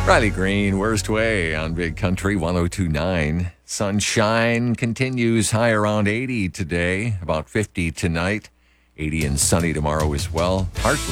Riley Green, Worst Way on Big Country 102.9. Sunshine continues high around 80 today, about 50 tonight, 80 and sunny tomorrow as well. Partly